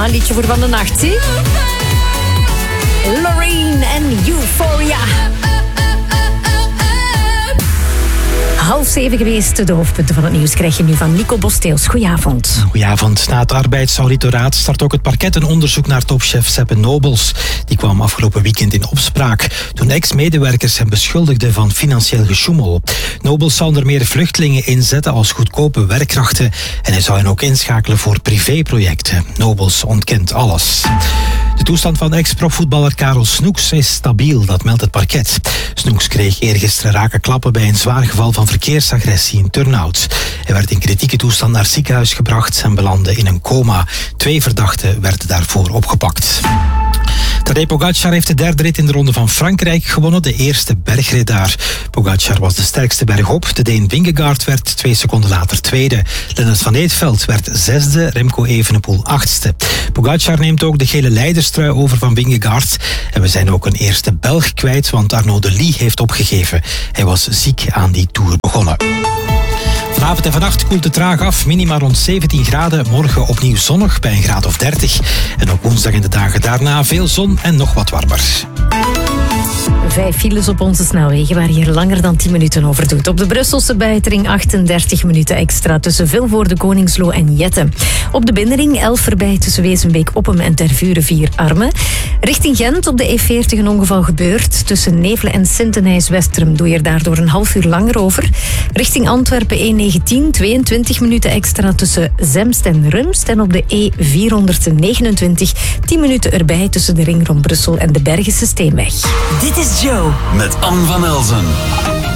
een liedje voor van de nacht, zie? Loreen en Euphoria. 6:30 geweest. De hoofdpunten van het nieuws krijg je nu van Nico Bosteels. Goedenavond. Goedenavond. Na het arbeidsauditoraat start ook het parket een onderzoek naar topchef Seppe Nobels. Die kwam afgelopen weekend in opspraak toen ex-medewerkers hem beschuldigden van financieel gesjoemel. Nobels zou onder meer vluchtelingen inzetten als goedkope werkkrachten en hij zou hen ook inschakelen voor privéprojecten. Nobels ontkent alles. De toestand van ex-profvoetballer Karel Snoeks is stabiel, dat meldt het parket. Snoeks kreeg eergisteren rake klappen bij een zwaar geval van verkeersagressie in Turnhout. Hij werd in kritieke toestand naar het ziekenhuis gebracht en belandde in een coma. 2 verdachten werden daarvoor opgepakt. Tadej Pogačar heeft de derde rit in de Ronde van Frankrijk gewonnen, de eerste bergrit daar. Pogačar was de sterkste bergop. De Deen Vingegaard werd 2 seconden later tweede. Lennart van Eetveld werd 6e, Remco Evenepoel 8e. Pogačar neemt ook de gele leiderstrui over van Vingegaard. En we zijn ook een eerste Belg kwijt, want Arnaud Delis heeft opgegeven. Hij was ziek aan die Tour begonnen. Vanavond en vannacht koelt het traag af, minima rond 17 graden. Morgen opnieuw zonnig bij een graad of 30. En ook woensdag en de dagen daarna veel zon en nog wat warmer. 5 files op onze snelwegen waar je er langer dan 10 minuten over doet. Op de Brusselse buitenring 38 minuten extra tussen Vilvoorde, Koningslo en Jette. Op de binnenring 11 voorbij tussen Wezenbeek, Oppem en Tervuren 4 Armen. Richting Gent op de E40 een ongeval gebeurd. Tussen Nevelen en Sintenijs-Westrum doe je er daardoor een half uur langer over. Richting Antwerpen E19 22 minuten extra tussen Zemst en Rumst. En op de E429 10 minuten erbij tussen de ring rond Brussel en de Bergense Steenweg. Dit is Joe met Anne van Elzen.